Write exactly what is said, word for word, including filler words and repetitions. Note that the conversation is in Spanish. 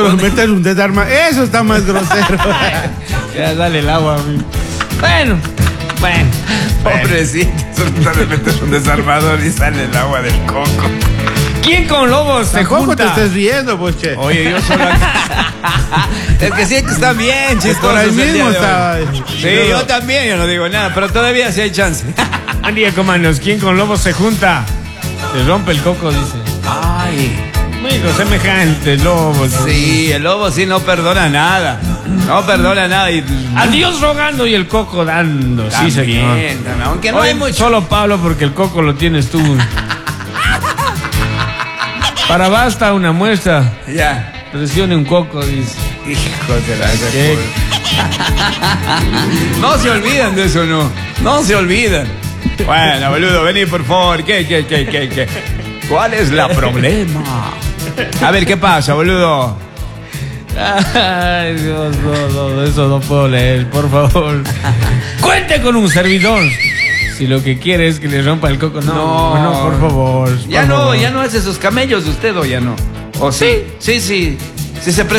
meter un desarma. Eso está más grosero. Ya dale el agua. Amigo. Bueno, bueno. Pobrecito, solo le metes un desarmador y sale el agua del coco. ¿Quién con lobos se Tampoco junta? te estés riendo, pues, che. Oye, yo solo... Es que sí que está bien, chistoso. Por ahí el día mismo de hoy. estaba. Sí, yo también, yo no digo nada, pero todavía sí hay chance. Buen día, comanos. ¿Quién con lobos se junta? Se rompe el coco, dice. Ay, Amigo, semejante lobos. sí, el lobo sí no perdona nada. No perdona nada. Y... Adiós rogando y el coco dando. Sí, señor. También, también, aunque no Oye, hay mucho. Solo Pablo, porque el coco lo tienes tú. Para basta una muestra. Ya. Presione un coco, dice. Hijo de la ¿Qué? No se olvidan de eso, no. No se olvidan. Bueno, boludo, vení por favor. ¿Qué, qué, qué, qué, qué? ¿Cuál es la problema? A ver, ¿qué pasa, boludo? Ay, Dios, no, no, eso no puedo leer, por favor. Cuente con un servidor. Si lo que quiere es que le rompa el coco, no, No. no, por favor. Ya por no, favor. ya no hace sus camellos usted o ya no. ¿O sí? Sí, sí. Sí se presta.